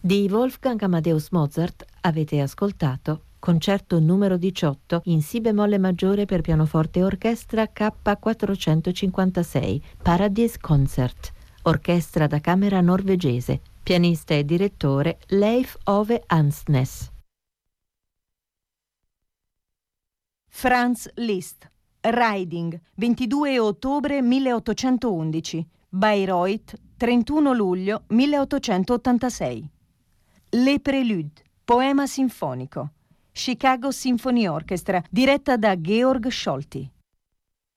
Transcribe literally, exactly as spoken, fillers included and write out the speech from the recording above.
Di Wolfgang Amadeus Mozart avete ascoltato Concerto numero diciotto in Si bemolle maggiore per pianoforte e orchestra K quattrocentocinquantasei, Paradise Concert, orchestra da camera norvegese, pianista e direttore Leif Ove Ansnes. Franz Liszt, Riding, ventidue ottobre milleottocentoundici, Bayreuth, trentuno luglio milleottocentottantasei. Le Prélude, poema sinfonico, Chicago Symphony Orchestra, diretta da Georg Scholti.